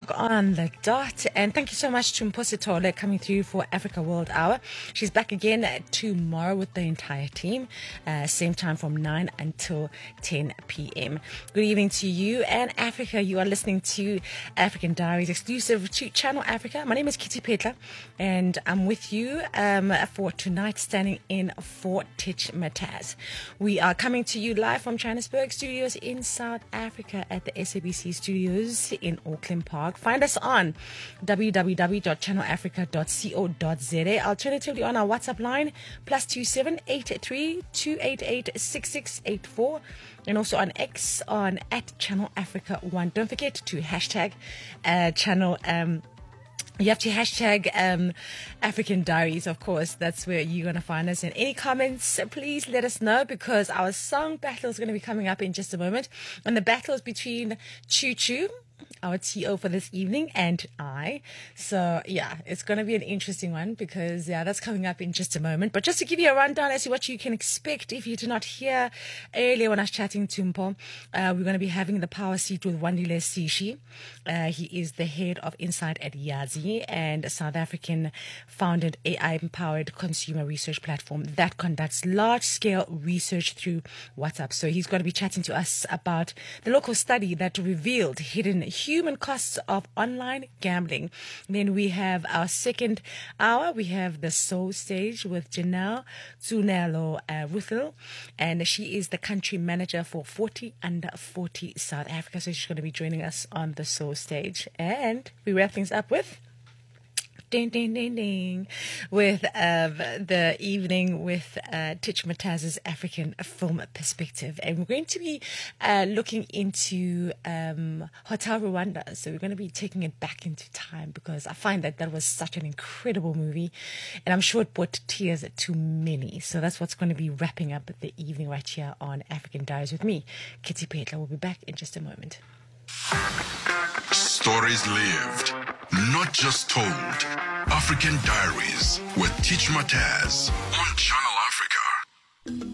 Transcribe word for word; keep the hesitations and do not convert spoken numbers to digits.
o'clock on the dot. And thank you so much to Mpho Sithole coming through for Africa World Hour. She's back again tomorrow with the entire team, uh, same time from nine until ten p.m. Good evening to you and Africa. You are listening to African Diaries, exclusive to Channel Africa. My name is Kitty Petla, and I'm with you um, for tonight, standing in for Titch Mataz. We are coming to you live from Johannesburg Studios in South Africa at the S A B C Studios in Auckland Park. Find us on w w w dot channel africa dot co dot z a. Alternatively on our WhatsApp line, plus two seven eight three two eight eight six six eight four. And also on X on at Channel Africa one. Don't forget to hashtag uh, channel um You have to hashtag um, African Diaries, of course. That's where you're going to find us. And any comments, please let us know, because our song battle is going to be coming up in just a moment. And the battle is between Choo Choo, our T O for this evening, and I. So, yeah, it's going to be an interesting one, because, yeah, that's coming up in just a moment. But just to give you a rundown as to what you can expect, if you did not hear earlier when I was chatting to Mpho, uh, we're going to be having the power seat with Wandile Sishi. Uh, he is the head of Insight at Yazi, and a South African founded A I-empowered consumer research platform that conducts large-scale research through WhatsApp. So he's going to be chatting to us about the local study that revealed hidden human costs of online gambling. Then we have our second hour. We have the Soul Stage with Janelle Tsunelo uh, Ruthel, and she is the country manager for forty under forty South Africa. So she's going to be joining us on the Soul Stage. And we wrap things up with Ding, ding, ding, ding. With um, the evening with uh, Titch Mataz's African film perspective. And we're going to be uh, looking into um, Hotel Rwanda. So we're going to be taking it back into time, because I find that that was such an incredible movie. And I'm sure it brought tears to many. So that's what's going to be wrapping up the evening right here on African Diaries with me, Kitty Petla. We'll be back in just a moment. Stories lived, not just told. African Diaries with Titch Mataz on Channel Africa.